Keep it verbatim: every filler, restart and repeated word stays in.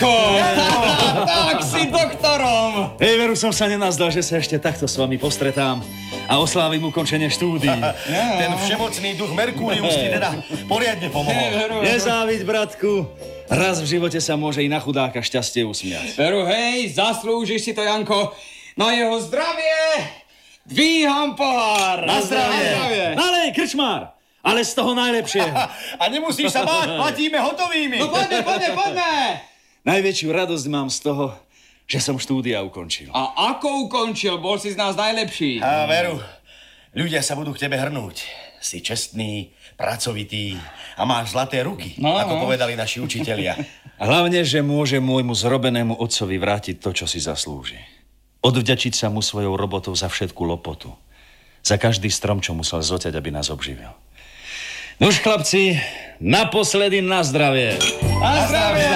Janko! Tak si doktorom! Hej, veru som sa nenazdal, že sa ešte takto s vami postretám a oslávim ukončenie štúdií. Ten všemocný duch Merkúrius ti teda poriadne pomohol. Nezáviď, bratku. Raz v živote sa môže i na chudáka šťastie usmiať. Veru, hej, zaslúžiš si to, Janko. Na jeho zdravie dvíham pohár. Na zdravie. Na zdravie. Nalej, krčmár, ale z toho najlepšieho. A nemusíš sa báť, platíme hotovými. No poďme, poďme, poďme. Najväčšiu radosť mám z toho, že som štúdia ukončil. A ako ukončil? Bol si z nás najlepší. A veru, ľudia sa budú k tebe hrnúť. Si čestný, pracovitý a máš zlaté ruky, no, ako no. povedali naši učitelia. Hlavne, že môže môjmu zrobenému otcovi vrátiť to, čo si zaslúži. Odvďačiť sa mu svojou robotou za všetku lopotu. Za každý strom, čo musel zoťať, aby nás obživil. Nuž, chlapci, naposledy na zdravie. Na zdravie.